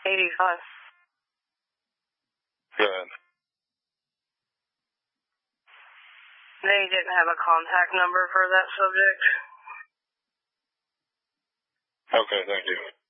85. Go ahead. They didn't have a contact number for that subject. Okay, thank you.